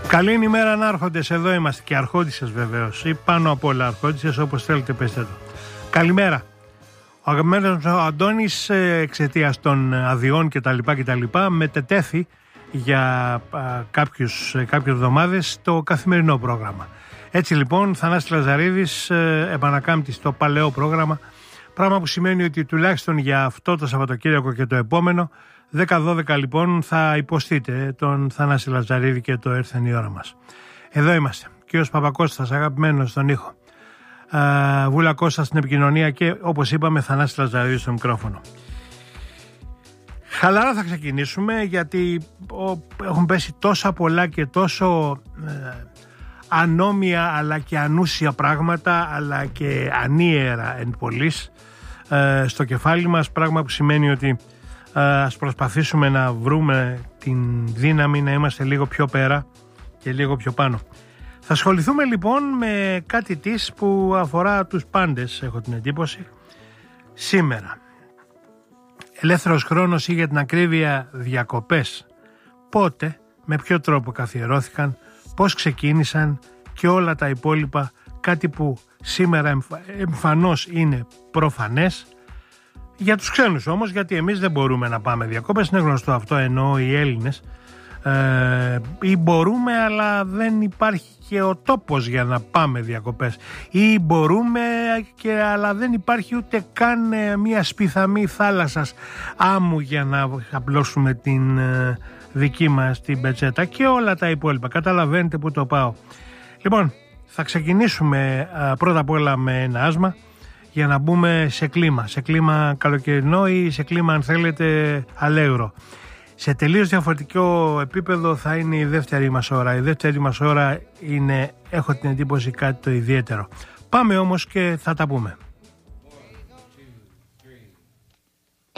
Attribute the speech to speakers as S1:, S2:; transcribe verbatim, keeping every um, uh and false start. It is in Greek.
S1: Καλή ημέρα ανάρχοντες, εδώ είμαστε και αρχόντισσες βεβαίως ή πάνω απ' όλα αρχόντισσες, όπως θέλετε πέστε το. Καλημέρα. Ο αγαπημένος ο Αντώνης εξαιτίας των αδειών κτλ. κτλ. μετετέθη για α, κάποιους, κάποιες εβδομάδες το καθημερινό πρόγραμμα. Έτσι λοιπόν Θανάσης Λαζαρίδης ε, επανακάμπτει στο παλαιό πρόγραμμα, πράγμα που σημαίνει ότι τουλάχιστον για αυτό το Σαββατοκύριακο και το επόμενο δέκα δώδεκα λοιπόν θα υποστείτε τον Θανάση Λαζαρίδη και το έρθεν η ώρα μας. Εδώ είμαστε. Κύριος Παπακώστας, αγαπημένος στον ήχο. Uh, Βούλα Κώστα στην επικοινωνία και όπως είπαμε Θανάση Λαζαρίδη στο μικρόφωνο. Χαλαρά θα ξεκινήσουμε γιατί ο, έχουν πέσει τόσα πολλά και τόσο ε, ανώμια αλλά και ανούσια πράγματα αλλά και ανίερα εν πολλής ε, στο κεφάλι μας, πράγμα που σημαίνει ότι ε, ας προσπαθήσουμε να βρούμε την δύναμη να είμαστε λίγο πιο πέρα και λίγο πιο πάνω. Θα ασχοληθούμε λοιπόν με κάτι της που αφορά τους πάντες, έχω την εντύπωση, σήμερα. Ελεύθερος χρόνος ή για την ακρίβεια διακοπές. Πότε, με ποιο τρόπο καθιερώθηκαν, πώς ξεκίνησαν και όλα τα υπόλοιπα, κάτι που σήμερα εμφα... εμφανώς είναι προφανές. Για τους ξένους όμως, γιατί εμείς δεν μπορούμε να πάμε διακοπές, είναι γνωστό αυτό, ενώ οι Έλληνες Ε, ή μπορούμε αλλά δεν υπάρχει και ο τόπος για να πάμε διακοπές, ή μπορούμε και αλλά δεν υπάρχει ούτε καν μια σπιθαμή θάλασσας άμμου για να απλώσουμε την ε, δική μας την πετσέτα και όλα τα υπόλοιπα. Καταλαβαίνετε που το πάω. Λοιπόν, θα ξεκινήσουμε ε, πρώτα απ' όλα με ένα άσμα για να μπούμε σε κλίμα, σε κλίμα καλοκαιρινό ή σε κλίμα αν θέλετε αλέγρο. Σε τελείως διαφορετικό επίπεδο θα είναι η δεύτερη μας ώρα. Η δεύτερη μας ώρα είναι, έχω την εντύπωση, κάτι το ιδιαίτερο. Πάμε όμως και θα τα πούμε.